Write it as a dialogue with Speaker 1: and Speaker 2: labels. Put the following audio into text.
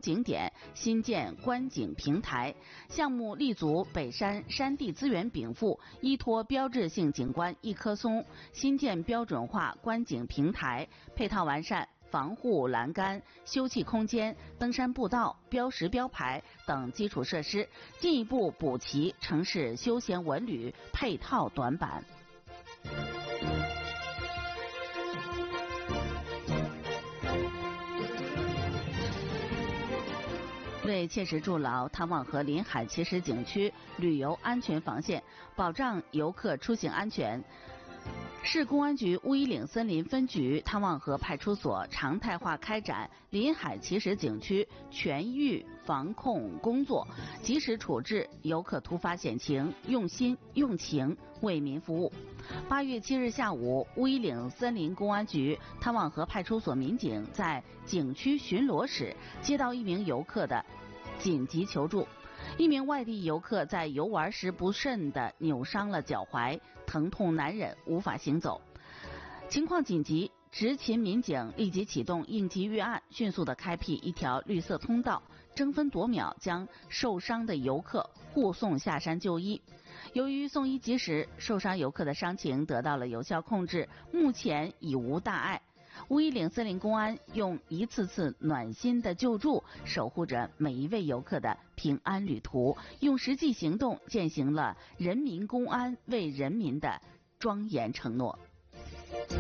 Speaker 1: 景点，新建观景平台。项目立足北山山地资源禀赋，依托标志性景观一棵松，新建标准化观景平台，配套完善防护栏杆、休憩空间、登山步道、标识标牌等基础设施，进一步补齐城市休闲文旅配套短板。为切实筑牢汤旺河临海奇石景区旅游安全防线，保障游客出行安全，市公安局乌衣岭森林分局汤旺河派出所常态化开展临海奇石景区全域防控工作，及时处置游客突发险情，用心用情为民服务。8月7日下午，乌衣岭森林公安局汤旺河派出所民警在景区巡逻时接到一名游客的紧急求助。一名外地游客在游玩时不慎地扭伤了脚踝，疼痛难忍，无法行走。情况紧急，执勤民警立即启动应急预案，迅速地开辟一条绿色通道，争分夺秒将受伤的游客护送下山就医。由于送医及时，受伤游客的伤情得到了有效控制，目前已无大碍。乌衣岭森林公安用一次次暖心的救助，守护着每一位游客的平安旅途，用实际行动践行了人民公安为人民的庄严承诺。